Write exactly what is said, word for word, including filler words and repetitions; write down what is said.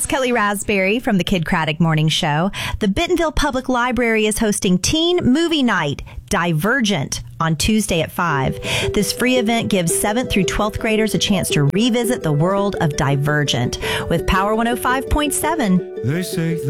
it's Kelly Raspberry from the Kid Craddock Morning Show. The Bentonville Public Library is hosting Teen Movie Night, Divergent, on Tuesday at five. This free event gives seventh through twelfth graders a chance to revisit the world of Divergent with Power one oh five point seven. They say